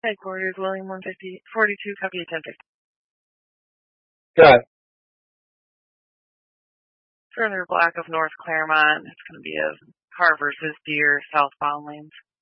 Headquarters, William 150, 42, copy 1050. Go ahead. Further block of North Claremont, it's going to be a car versus deer southbound lanes.